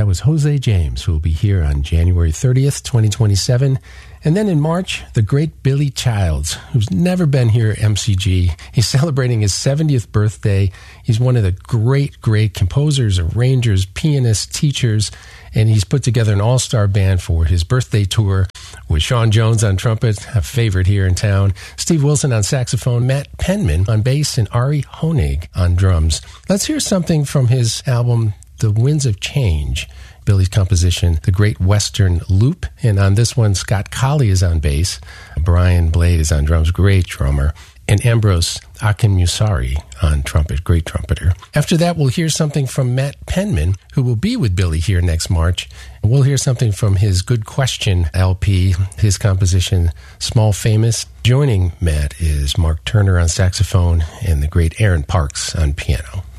was Jose James, who will be here on January 30th, 2027. And then in March, the great Billy Childs, who's never been here at MCG. He's celebrating his 70th birthday. He's one of the great, great composers, arrangers, pianists, teachers, and he's put together an all-star band for his birthday tour with Sean Jones on trumpet, a favorite here in town, Steve Wilson on saxophone, Matt Penman on bass, and Ari Honig on drums. Let's hear something from his album, The Winds of Change, Billy's composition, The Great Western Loop. And on this one, Scott Colley is on bass, Brian Blade is on drums, great drummer, and Ambrose Akinmusari on trumpet, great trumpeter. After that, we'll hear something from Matt Penman, who will be with Billy here next March. And we'll hear something from his Good Question LP, his composition, Small Famous. Joining Matt is Mark Turner on saxophone and the great Aaron Parks on piano.